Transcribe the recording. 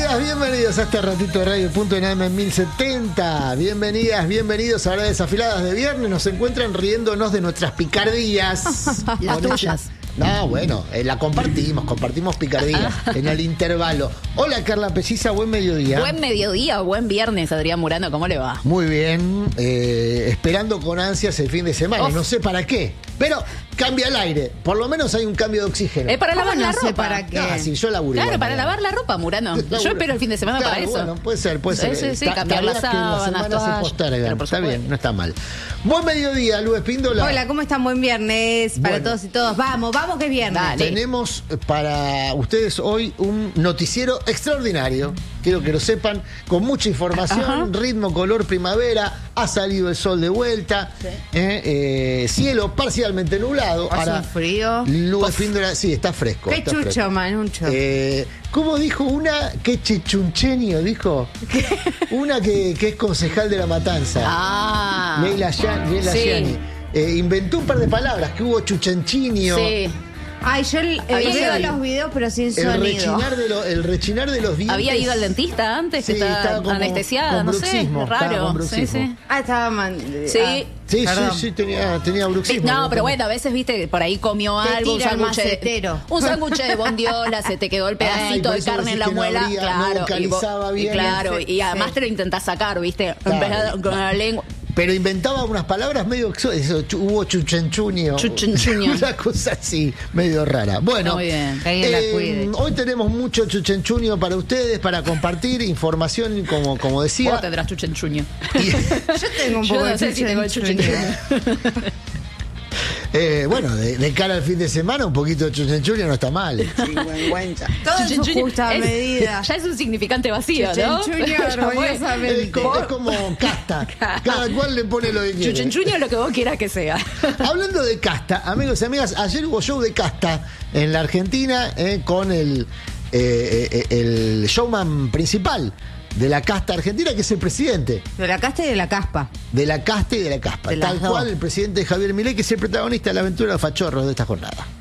Bienvenidos a este ratito de Radio Punto en AM 1070. Bienvenidas, bienvenidos a Horas Desafiladas de viernes. Nos encuentran riéndonos de nuestras picardías. Las tuyas. No, bueno, la compartimos picardías en el intervalo. Hola Carla Pelliza, buen mediodía. Buen mediodía, buen viernes, Adrián Murano, ¿cómo le va? Muy bien, esperando con ansias el fin de semana. No sé para qué, pero cambia el aire. Por lo menos hay un cambio de oxígeno. Es para lavar la ropa. ¿Para qué? Ah, sí, yo laburo. Claro, igual, para lavar la ropa, Murano. Yo espero el fin de semana claro, para eso. Bueno, puede ser. Sí, cambiar las sábanas, se postergan. Está bien, no está mal. Buen mediodía, Lu Espíndola. Hola, ¿cómo están? Buen viernes para Bueno. todos y todas. Vamos que es viernes. Dale. Tenemos para ustedes hoy un noticiero extraordinario. Quiero que lo sepan, con mucha información, ritmo, color, primavera. Ha salido el sol de vuelta. Sí. Cielo parcialmente nublado. Hace un frío. Lu Espíndola, sí, está fresco. Qué está chucho, fresco. manucho. ¿Cómo dijo una? ¿Qué chichuncheño dijo? Una que es concejal de La Matanza. Leila Sí. Yani. Inventó un par de palabras, que hubo chuchanchinio. Sí. Ay, yo Había he ido visto los videos, pero sin El sonido. rechinar de los dientes. Había ido al dentista antes, que Sí, estaba como anestesiada, con no sé, bruxismo, estaba raro. con Sí, bruxismo. sí. Estaba Sí, perdón. sí, tenía bruxismo. No, pero bueno, a veces, viste, por ahí comió Te algo, un tira el sándwich macetero. un sándwich de bondiola, se te quedó el pedacito por de eso carne en decís la que no muela, abría, no claro, vocalizaba bien. claro, Sí, y además sí. te lo intentás sacar, viste, Claro. empezás con la lengua. Pero inventaba unas palabras medio hubo chuchanchunio. Chuchanchunio. Una cosa así, medio rara. Bueno, Muy bien. Que alguien la cuide. hoy tenemos mucho chuchanchunio para ustedes, para compartir información, como decía. Vos tendrás chuchenchuño. Yo tengo un Yo poco no de sé si tengo el chuchenchuño. Bueno, de cara al fin de semana, un poquito de chuchanchunio no está mal. Todo en su Chuchenchuño justa medida. Ya es un significante vacío, ¿no? Chuchenchuño, Ya fue. orgullosamente. Es como casta. Cada cual le pone lo que quiere. Chuchenchuño es lo que vos quieras que sea. Hablando de casta, amigos y amigas, ayer hubo show de casta en la Argentina con el showman principal de la casta argentina, que es el presidente. De la casta y de la caspa. De la casta y de la caspa. De las Tal dos. cual el presidente Javier Milei, que es el protagonista de la aventura de los fachorros de esta jornada.